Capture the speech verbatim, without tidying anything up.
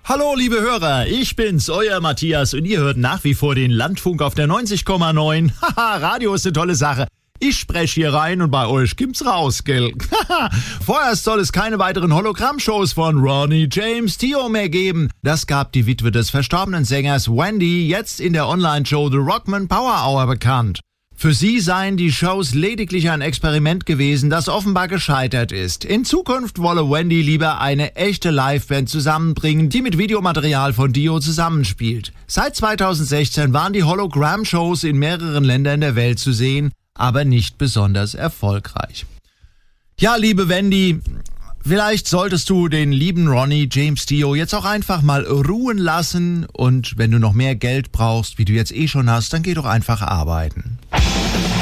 Hallo liebe Hörer, ich bin's, euer Matthias und ihr hört nach wie vor den Landfunk auf der neunzig Komma neun. Haha, Radio ist eine tolle Sache. Ich spreche hier rein und bei euch kommt's raus, gell? Vorerst soll es keine weiteren Hologramm-Shows von Ronnie James Dio mehr geben. Das gab die Witwe des verstorbenen Sängers Wendy jetzt in der Online-Show The Rockman Power Hour bekannt. Für sie seien die Shows lediglich ein Experiment gewesen, das offenbar gescheitert ist. In Zukunft wolle Wendy lieber eine echte Liveband zusammenbringen, die mit Videomaterial von Dio zusammenspielt. Seit zweitausendsechzehn waren die Hologramm-Shows in mehreren Ländern der Welt zu sehen, aber nicht besonders erfolgreich. Ja, liebe Wendy, vielleicht solltest du den lieben Ronnie James Dio jetzt auch einfach mal ruhen lassen und wenn du noch mehr Geld brauchst, wie du jetzt eh schon hast, dann geh doch einfach arbeiten.